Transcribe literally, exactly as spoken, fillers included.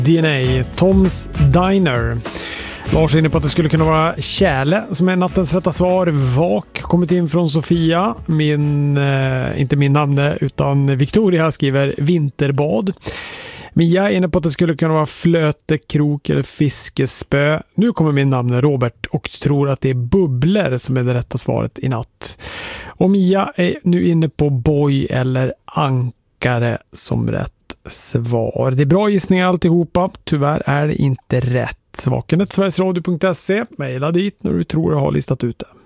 D N A, Toms Diner. Lars är inne på att det skulle kunna vara Kärle som är nattens rätta svar. Vak kommit in från Sofia. Min, eh, inte min namn utan Victoria skriver vinterbad. Mia är inne på att det skulle kunna vara flötekrok eller fiskespö. Nu kommer min namn Robert och tror att det är bubblor som är det rätta svaret i natt. Och Mia är nu inne på boj eller ankare som rätt svar. Det är bra gissningar alltihopa. Tyvärr är det inte rätt. Vakenet sverigesradio punkt se. Maila dit när du tror du har listat ut det.